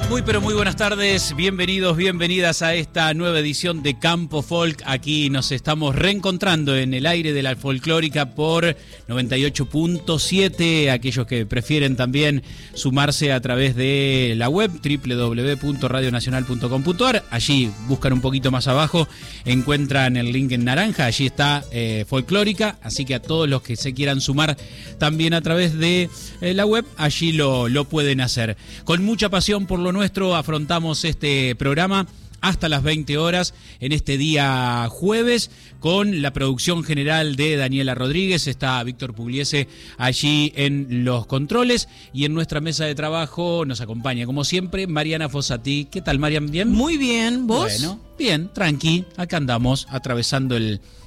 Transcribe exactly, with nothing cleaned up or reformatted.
Muy pero muy buenas tardes, bienvenidos, bienvenidas a esta nueva edición de Campo Folk. Aquí nos estamos reencontrando en el aire de la folclórica por noventa y ocho punto siete. Aquellos que prefieren también sumarse a través de la web doble u doble u doble u punto radio nacional punto com punto a r. Allí buscan un poquito más abajo, encuentran el link en naranja, allí está eh, folclórica. Así que a todos los que se quieran sumar también a través de eh, la web, allí lo, lo pueden hacer. Con mucha pasión por lo nuestro afrontamos este programa hasta las veinte horas en este día jueves con la producción general de Daniela Rodríguez. Está Víctor Pugliese allí en los controles y en nuestra mesa de trabajo nos acompaña como siempre Mariana Fossati. ¿Qué tal, Marian? ¿Bien? Muy bien, ¿vos? Bueno, bien, tranqui, acá andamos atravesando el